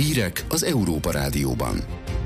Hírek az Európa Rádióban.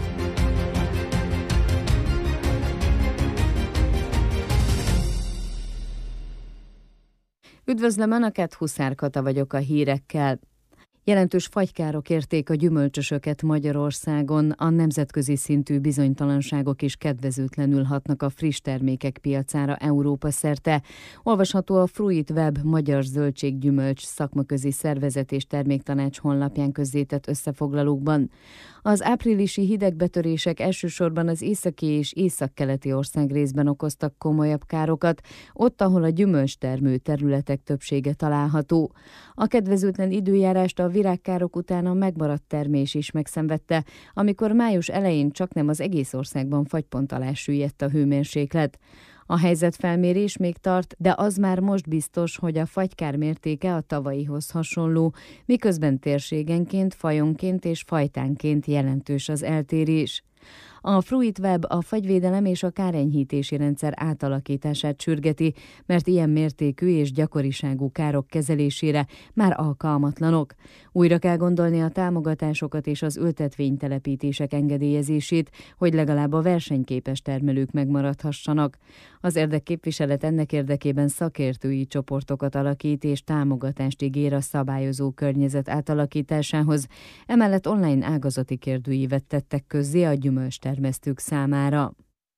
Üdvözlöm Önöket, Huszár Kata vagyok a hírekkel. Jelentős fagykárok érték a gyümölcsösöket Magyarországon, a nemzetközi szintű bizonytalanságok is kedvezőtlenül hatnak a friss termékek piacára Európa szerte. Olvasható a Fruit Web magyar zöldséggyümölcs szakmaközi szervezet és terméktanács honlapján közzétett összefoglalókban. Az áprilisi hidegbetörések elsősorban az északi és északkeleti országrészben okoztak komolyabb károkat, ott, ahol a gyümölcstermő területek többsége található. A kedvezőtlen időjárást a virágkárok után a megmaradt termés is megszenvedte, amikor május elején csaknem az egész országban fagypont alá süllyedt a hőmérséklet. A helyzetfelmérés még tart, de az már most biztos, hogy a fagykár mértéke a tavalyihoz hasonló, miközben térségenként, fajonként és fajtánként jelentős az eltérés. A Fruit Web a fagyvédelem és a kárenyhítési rendszer átalakítását sürgeti, mert ilyen mértékű és gyakoriságú károk kezelésére már alkalmatlanok. Újra kell gondolni a támogatásokat és az ültetvénytelepítések engedélyezését, hogy legalább a versenyképes termelők megmaradhassanak. Az érdekképviselet ennek érdekében szakértői csoportokat alakít és támogatást ígér a szabályozó környezet átalakításához. Emellett online ágazati kérdőívet tettek közzé a gyümölcstermesztők számára.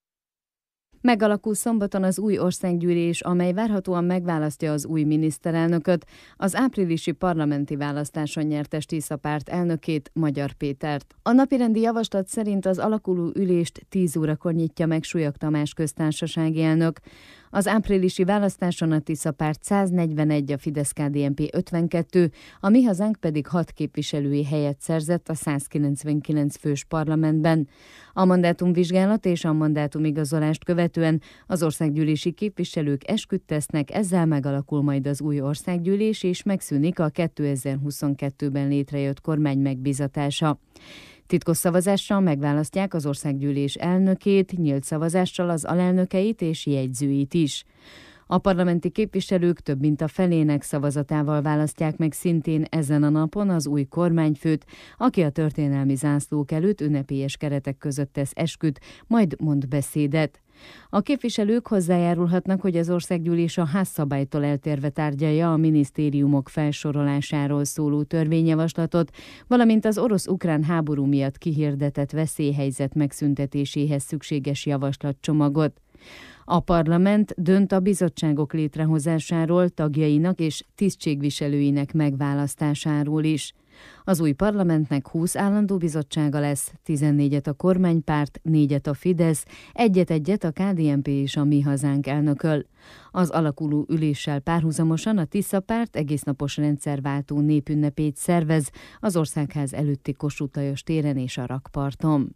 Megalakul szombaton az új országgyűlés, amely várhatóan megválasztja az új miniszterelnököt, az áprilisi parlamenti választáson nyertes Tisza párt elnökét, Magyar Pétert. A napirendi javaslat szerint az alakuló ülést 10 órakor nyitja meg Súlyog Tamás köztársasági elnök. Az áprilisi választáson a Tisza párt 141, a Fidesz-KDNP 52, a Mi Hazánk pedig 6 képviselői helyet szerzett a 199 fős parlamentben. A mandátumvizsgálat és a mandátumigazolást követően az országgyűlési képviselők esküt tesznek, ezzel megalakul majd az új országgyűlés, és megszűnik a 2022-ben létrejött kormány megbízatása. Titkos szavazással megválasztják az országgyűlés elnökét, nyílt szavazással az alelnökeit és jegyzőit is. A parlamenti képviselők több mint a felének szavazatával választják meg szintén ezen a napon az új kormányfőt, aki a történelmi zászlók előtt ünnepélyes keretek között tesz esküt, majd mond beszédet. A képviselők hozzájárulhatnak, hogy az országgyűlés a házszabálytól eltérve tárgyalja a minisztériumok felsorolásáról szóló törvényjavaslatot, valamint az orosz-ukrán háború miatt kihirdetett veszélyhelyzet megszüntetéséhez szükséges javaslatcsomagot. A parlament dönt a bizottságok létrehozásáról, tagjainak és tisztségviselőinek megválasztásáról is. Az új parlamentnek 20 állandó bizottsága lesz, 14-et a kormánypárt, 4-et a Fidesz, 1-et a KDNP és a Mi Hazánk elnököl. Az alakuló üléssel párhuzamosan a Tisza párt egésznapos rendszerváltó népünnepét szervez az Országház előtti Kossuth Lajos téren és a rakparton.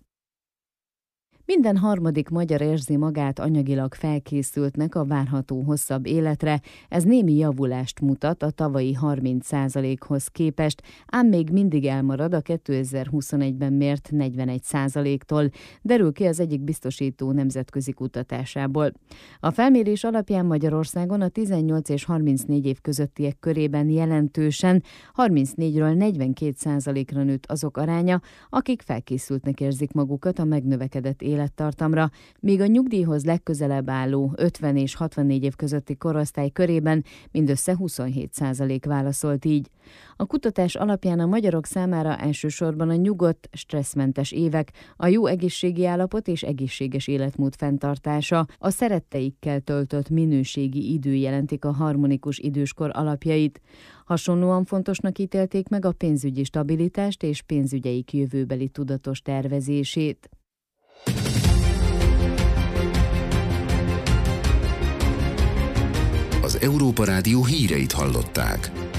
Minden harmadik magyar érzi magát anyagilag felkészültnek a várható hosszabb életre, ez némi javulást mutat a tavalyi 30%-hoz képest, ám még mindig elmarad a 2021-ben mért 41%-tól, derül ki az egyik biztosító nemzetközi kutatásából. A felmérés alapján Magyarországon a 18 és 34 év közöttiek körében jelentősen 34-ről 42%-ra nőtt azok aránya, akik felkészültnek érzik magukat a megnövekedett élettartamra, míg a nyugdíjhoz legközelebb álló 50 és 64 év közötti korosztály körében mindössze 27% válaszolt így. A kutatás alapján a magyarok számára elsősorban a nyugodt, stresszmentes évek, a jó egészségi állapot és egészséges életmód fenntartása, a szeretteikkel töltött minőségi idő jelentik a harmonikus időskor alapjait. Hasonlóan fontosnak ítélték meg a pénzügyi stabilitást és pénzügyeik jövőbeli tudatos tervezését. Az Európa Rádió híreit hallották.